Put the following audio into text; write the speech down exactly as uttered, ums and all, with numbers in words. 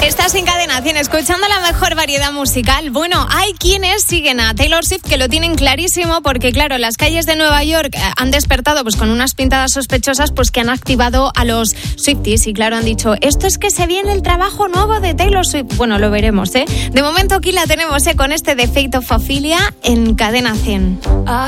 Estás en Cadena cien escuchando la mejor variedad musical. Bueno, hay quienes siguen a Taylor Swift que lo tienen clarísimo porque, claro, las calles de Nueva York han despertado pues con unas pintadas sospechosas pues que han activado a los Swifties y, claro, han dicho, esto es que se viene el trabajo nuevo de Taylor Swift. Bueno, lo veremos, ¿eh? De momento aquí la tenemos, ¿eh? Con este de Fate of Ophelia en Cadena cien.